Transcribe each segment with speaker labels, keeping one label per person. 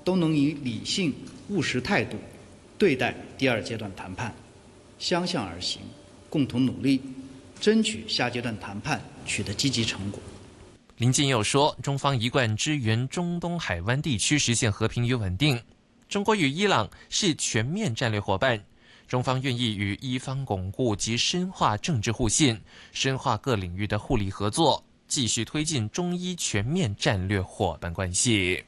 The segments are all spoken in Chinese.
Speaker 1: 都能以理性务实态度对待第二阶段谈判，相向而行，共同努力，争取下阶段谈判取得积极成果。
Speaker 2: 林健又说，中方一贯支援中东海湾地区实现和平与稳定。中国与伊朗是全面战略伙伴，中方愿意与伊方巩固及深化政治互信，深化各领域的互利合作，继续推进中伊全面战略伙伴关系。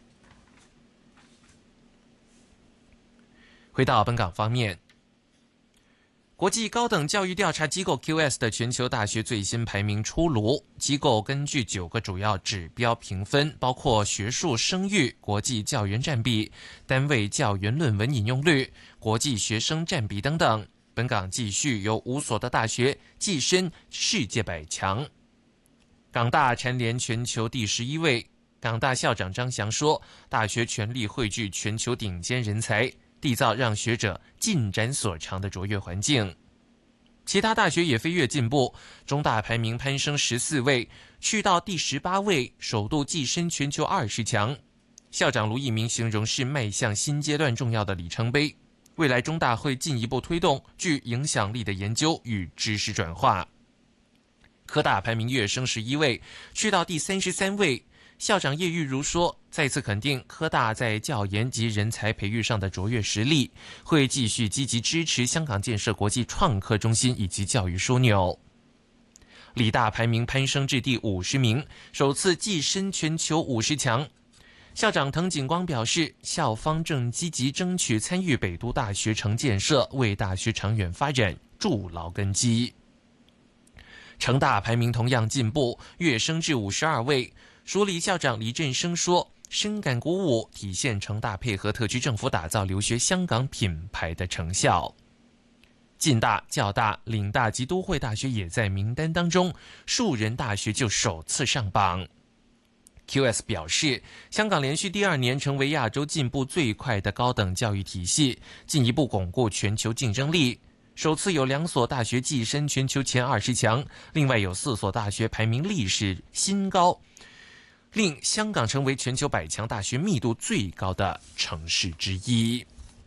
Speaker 2: 回到本港方面，国际高等教育调查机构 QS 的全球大学最新排名出炉，机构根据9个主要指标评分，包括学术声誉、国际教员占比、单位教员论文引用率、国际学生占比等等。本港继续有5所的大学跻身世界100强。港大蝉联全球第11位。港大校长张翔说，大学全力汇聚全球顶尖人才，缔造让学者尽展所长的卓越环境。其他大学也飞跃进步，中大排名攀升14位，去到第18位，首度跻身全球20强。校长卢益明形容是迈向新阶段重要的里程碑，未来中大会进一步推动具影响力的研究与知识转化。科大排名跃升11位，去到第33位。校长叶玉如说，再次肯定科大在教研及人才培育上的卓越实力，会继续积极支持香港建设国际创科中心以及教育枢纽。理大排名攀升至第50名，首次跻身全球50强。校长滕景光表示，校方正积极争取参与北都大学城建设，为大学长远发展筑牢根基。成大排名同样进步，跃升至52位。署理校长黎振生说，深感鼓舞，体现成大配合特区政府打造留学香港品牌的成效。浸大、教大、岭大及都会大学也在名单当中，树人大学就首次上榜。QS 表示，香港连续第2年成为亚洲进步最快的高等教育体系，进一步巩固全球竞争力。首次有2所大学跻身全球前20强，另外有4所大学排名历史新高，令香港成为全球100强大学密度最高的城市之一。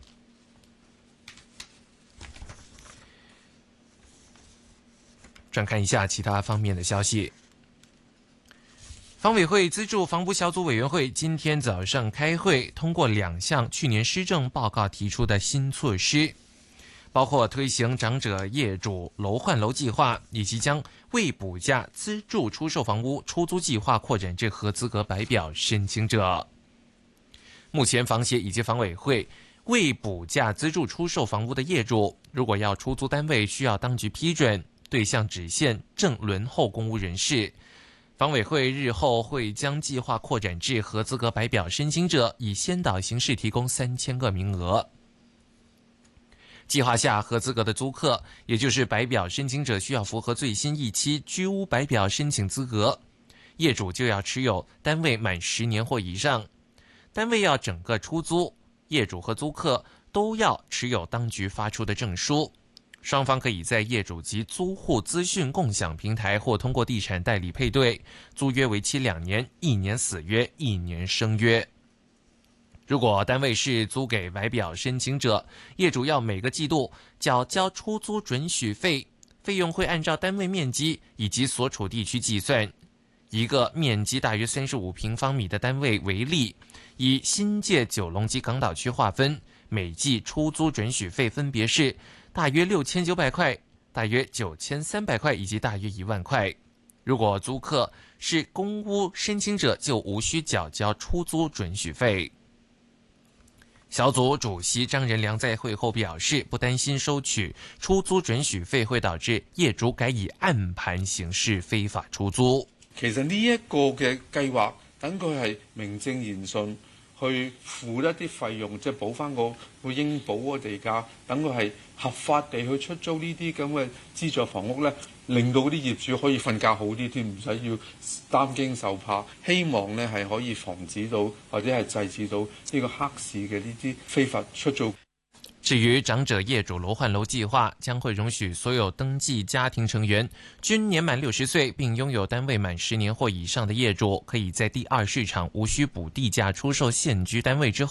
Speaker 2: 转看一下其他方面的消息。房委会资助房屋小组委员会今天早上开会，通过2项去年施政报告提出的新措施，包括推行长者业主楼换楼计划，以及将未补价资助出售房屋出租计划扩展至合资格白表申请者。目前房协以及房委会未补价资助出售房屋的业主，如果要出租单位，需要当局批准，对象只限正轮候公屋人士。房委会日后会将计划扩展至合资格白表申请者，以先导形式提供3000个名额。计划下合资格的租客，也就是白表申请者，需要符合最新一期居屋白表申请资格，业主就要持有单位满10年或以上，单位要整个出租，业主和租客都要持有当局发出的证书。双方可以在业主及租户资讯共享平台或通过地产代理配对，租约为期2年，1年死约，1年生约。如果单位是租给白表申请者，业主要每个季度缴交出租准许费，费用会按照单位面积以及所处地区计算。一个面积大约35平方米的单位为例，以新界九龙及港岛区划分，每季出租准许费分别是大约6900块、大约9300块以及大约1万块。如果租客是公屋申请者，就无需缴交出租准许费。小组主席张仁良在会后表示，不担心收取出租准許費會導致業主改以暗盤形式非法出租。
Speaker 3: 其實呢一個嘅計劃，等佢係名正言順去付一啲費用，即係補翻個應補個地價，等佢係合法地去出租呢啲咁嘅資助房屋呢，令到啲業主可以瞓覺好啲添，唔使要擔驚受怕。希望呢係可以防止到或者係制止到呢個黑市嘅呢啲非法出租。
Speaker 2: 至於長者業主樓換樓計劃，將會容許所有登記家庭成員均年滿60歲並擁有單位滿10年或以上的業主，可以在第二市場無需補地價出售現居單位之後，